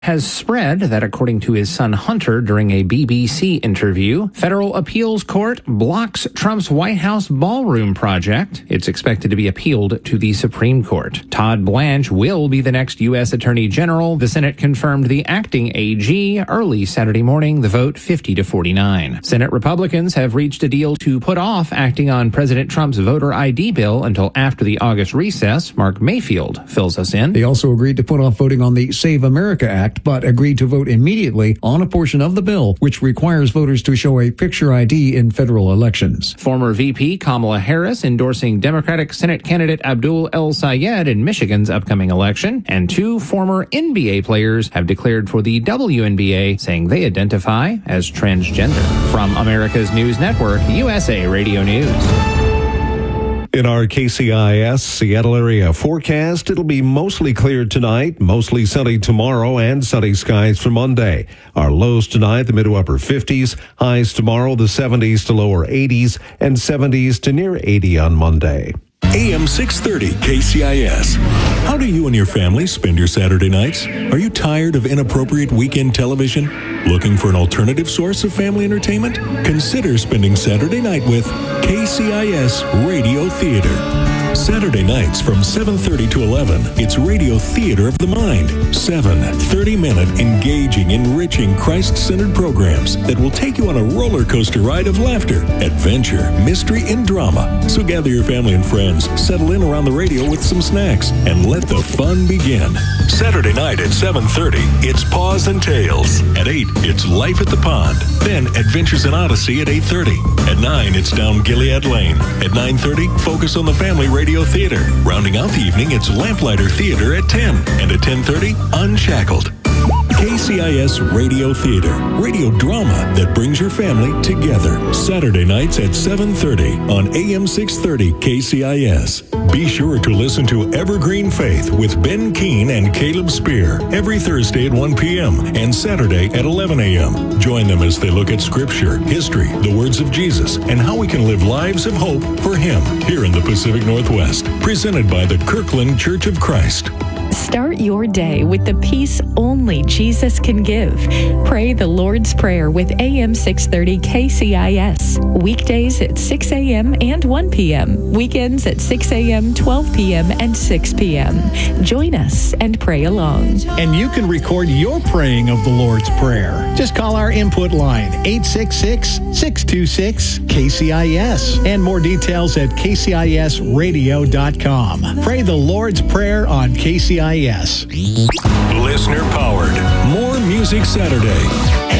has spread that, according to his son Hunter during a BBC interview, federal appeals court blocks Trump's White House ballroom project. It's expected to be appealed to the Supreme Court. Todd Blanche will be the next U.S. Attorney General. The Senate confirmed the acting AG early Saturday morning, the vote 50-49. Senate Republicans have reached a deal to put off acting on President Trump's voter ID bill until after the August recess. Mark Mayfield fills us in. They also agreed to put off voting on the Save America Act, but agreed to vote immediately on a portion of the bill which requires voters to show a picture ID in federal elections. Former VP Kamala Harris endorsing Democratic Senate candidate Abdul El Sayed in Michigan's upcoming election, and two former NBA players have declared for the WNBA, saying they identify as transgender. From America's News Network, USA Radio News. In our KCIS Seattle area forecast, it'll be mostly clear tonight, mostly sunny tomorrow, and sunny skies for Monday. Our lows tonight, the mid to upper 50s, highs tomorrow, the 70s to lower 80s, and 70s to near 80 on Monday. AM 630 KCIS. How do you and your family spend your Saturday nights? Are you tired of inappropriate weekend television? Looking for an alternative source of family entertainment? Consider spending Saturday night with KCIS Radio Theater. Saturday nights from 7:30 to 11, it's Radio Theater of the Mind. 7 30-minute, engaging, enriching, Christ-centered programs that will take you on a roller coaster ride of laughter, adventure, mystery, and drama. So gather your family and friends, settle in around the radio with some snacks, and let the fun begin. Saturday night at 7:30, it's Paws and Tales. At 8, it's Life at the Pond. Then Adventures in Odyssey at 8:30. At 9, it's Down Gilead Lane. At 9:30, Focus on the Family Radio Theater. Rounding out the evening, it's Lamplighter Theater at 10. And at 10:30, Unshackled. KCIS Radio Theater, radio drama that brings your family together. Saturday nights at 7:30 on AM 630 KCIS. Be sure to listen to Evergreen Faith with Ben Keene and Caleb Spear every Thursday at 1 p.m. and Saturday at 11 a.m. Join them as they look at Scripture, history, the words of Jesus, and how we can live lives of hope for Him here in the Pacific Northwest. Presented by the Kirkland Church of Christ. Start your day with the peace only Jesus can give. Pray the Lord's Prayer with AM 630 KCIS. Weekdays at 6 a.m. and 1 p.m. Weekends at 6 a.m., 12 p.m., and 6 p.m. Join us and pray along. And you can record your praying of the Lord's Prayer. Just call our input line, 866-626-KCIS. And more details at kcisradio.com. Pray the Lord's Prayer on KCIS. Listener powered. More Music Saturday.